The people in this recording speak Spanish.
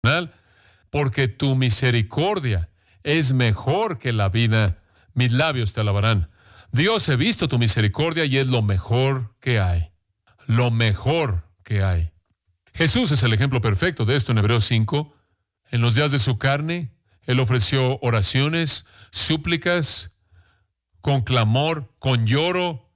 porque tu misericordia es mejor que la vida. Mis labios te alabarán. Dios, he visto tu misericordia y es lo mejor que hay. Lo mejor que hay. Jesús es el ejemplo perfecto de esto en Hebreos 5. En los días de su carne, Él ofreció oraciones, súplicas, con clamor, con lloro,